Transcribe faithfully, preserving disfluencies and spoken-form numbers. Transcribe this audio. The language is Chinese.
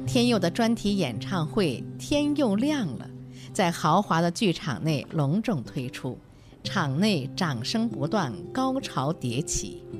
天佑的专题演唱会《天又亮了》在豪华的剧场内隆重推出，场内掌声不断，高潮迭起。